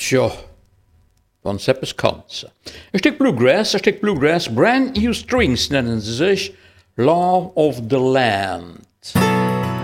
Tja, wann etwas kannst. Ein Stück Bluegrass, Brand New Strings nennen sie sich, Law of the Land.